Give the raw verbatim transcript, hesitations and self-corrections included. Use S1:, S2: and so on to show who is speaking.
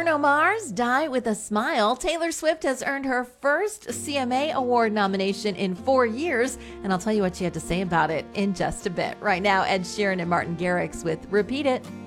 S1: Bruno Mars, Die with a Smile. Taylor Swift has earned her first C M A Award nomination in four years, and I'll tell you what she had to say about it in just a bit. Right now, Ed Sheeran and Martin Garrix with Repeat It.